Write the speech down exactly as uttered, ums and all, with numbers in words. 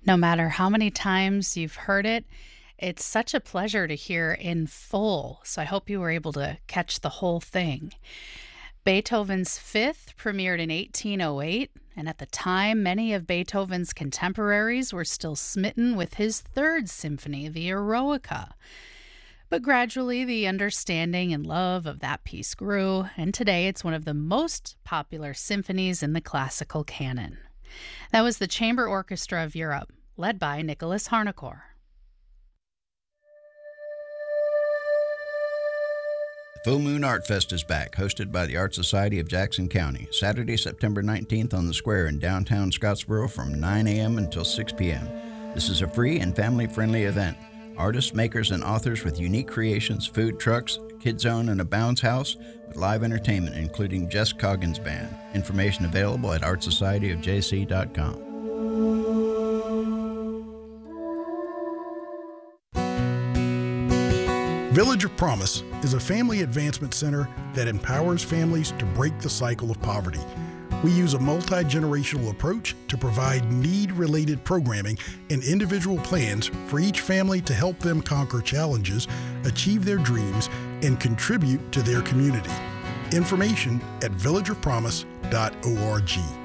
No matter how many times you've heard it, it's such a pleasure to hear in full. So I hope you were able to catch the whole thing. Beethoven's Fifth premiered in eighteen oh eight, and at the time, many of Beethoven's contemporaries were still smitten with his Third Symphony, the Eroica. But gradually, the understanding and love of that piece grew, and today it's one of the most popular symphonies in the classical canon. That was the Chamber Orchestra of Europe, led by Nicholas Harnoncourt. Full Moon Art Fest is back, hosted by the Art Society of Jackson County, Saturday, September nineteenth on the Square in downtown Scottsboro from nine a.m. until six p.m. This is a free and family-friendly event. Artists, makers, and authors with unique creations, food trucks, Kids Zone, and a bounce house with live entertainment, including Jess Coggins Band. Information available at art society of j c dot com. Village of Promise is a family advancement center that empowers families to break the cycle of poverty. We use a multi-generational approach to provide need-related programming and individual plans for each family to help them conquer challenges, achieve their dreams, and contribute to their community. Information at village of promise dot org.